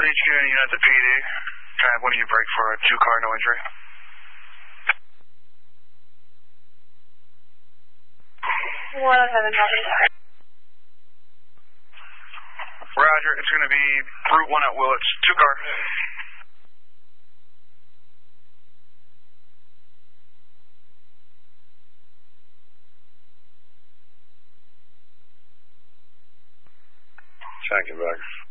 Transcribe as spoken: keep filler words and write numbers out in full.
H Q and unit to P D. Can I have one of you break for a two-car, no injury? one oh seven, Roger, it's going to be Route one at Willits, two-car. Thank you, Beck.